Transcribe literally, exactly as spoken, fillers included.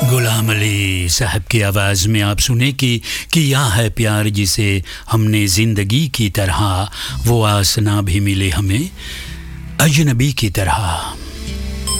गुलाम अली साहब की आवाज़ में आप सुने कि किया है प्यार जिसे हमने ज़िंदगी की तरह, वो आसना भी मिले हमें अजनबी की तरह।